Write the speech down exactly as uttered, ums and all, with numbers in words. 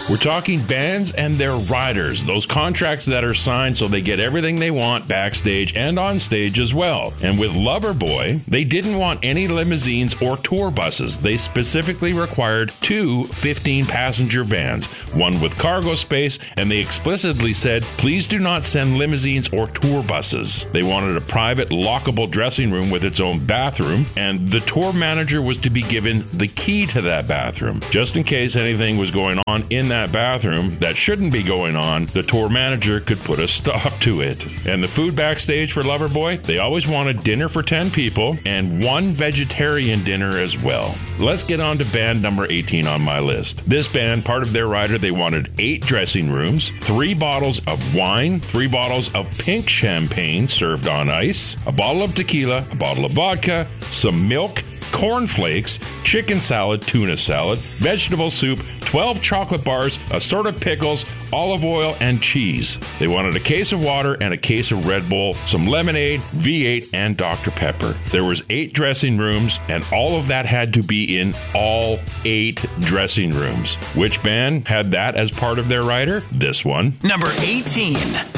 We're talking bands and their riders, those contracts that are signed so they get everything they want backstage and on stage as well. And with Loverboy, they didn't want any limousines or tour buses. They specifically required two fifteen-passenger vans, one with cargo space, and they explicitly said, please do not send limousines or tour buses. They wanted a private, lockable dressing room with its own bathroom, and the tour manager was to be given the key to that bathroom. Just in case anything was going on in that bathroom that shouldn't be going on, the tour manager could put a stop to it. And the food backstage for Loverboy, they always wanted dinner for ten people and one vegetarian dinner as well. Let's get on to band number eighteen on my list. This band, part of their rider, they wanted eight dressing rooms, three bottles of wine, three bottles of pink champagne served on ice, a bottle of tequila, a bottle of vodka, some milk, cornflakes, chicken salad, tuna salad, vegetable soup, twelve chocolate bars, a sort of pickles, olive oil, and cheese. They wanted a case of water and a case of Red Bull, some lemonade, V eight, and Doctor Pepper. There was eight dressing rooms, and all of that had to be in all eight dressing rooms. Which band had that as part of their rider? This one. Number eighteen.